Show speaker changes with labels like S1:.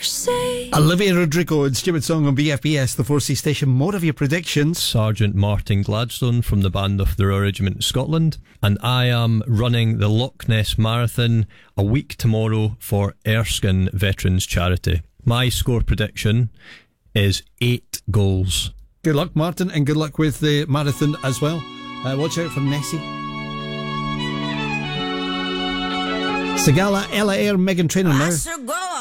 S1: say.
S2: Olivia Rodrigo and Stupid Song on BFBS, the 4C station. More of your predictions.
S3: Sergeant Martin Gladstone from the band of the Royal Regiment of Scotland, and I am running the Loch Ness Marathon a week tomorrow for Erskine Veterans Charity. My score prediction is 8 goals.
S2: Good luck, Martin, and good luck with the marathon as well. Watch out for Nessie. Sigala, Ella Eyre, Meghan Trainor now.